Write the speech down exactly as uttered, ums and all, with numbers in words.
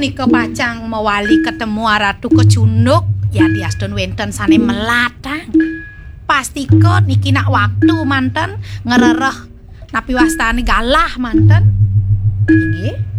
punika pacang mewali ketemu Ratu Kecunduk ya diaston wenten sane melatang. Pastika niki nak waktu manten ngerereh napi wastane galah manten. Inggih.